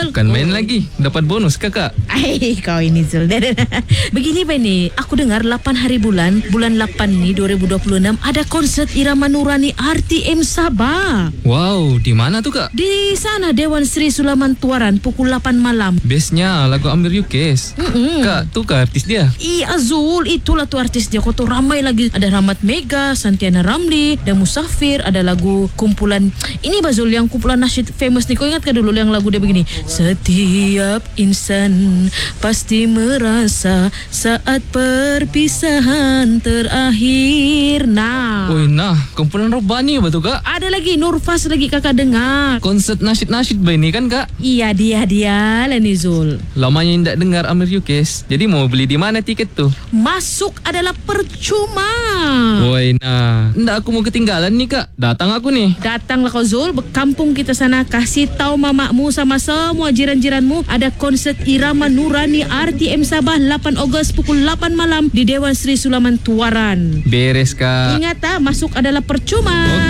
Bukan main lagi. Dapat bonus kakak. Ay, kau ini Zul. Begini ba ni, aku dengar 8 hari bulan 8 ni 2026 ada konsert irama Nurani RTM Sabah. Wow, di mana tuh kak? Di sana Dewan Sri Sulaman Tuaran pukul 8 malam. Base-nya lagu Amir Yukes. Kak, tuh kak artis dia. Iya Zul, itulah tuh artis dia. Kau tuh ramai lagi. Ada Rahmat Mega, Santiana Ramli, dan Musafir. Ada lagu kumpulan ini Bazul, yang kumpulan nasyid famous nih. Kau ingat kan dulu yang lagu dia begini? Setiap insan pasti merasa saat perpisahan terakhir. Nah, Kumpulan Robani apa tuh kak? ada lagi Nurfas lagi kakak dengar. Konsert nasyid-nasyid ba ini kan kak? Iya dia lah ni Zul. Lamanya tidak dengar Amir Yukes. Jadi mau beli di mana tiket tuh? Masuk adalah percuma. Woi, ndak aku mau ketinggalan nih kak. Datang aku nih. Datanglah kau Zul, kampung kita sana, kasih tahu mamamu sama semua jiran-jiranmu ada konsert irama Nurani RTM Sabah 8 Ogos pukul 8 malam di Dewan Sri Sulaman Tuaran. Beres kak. Ingat masuk adalah percuma.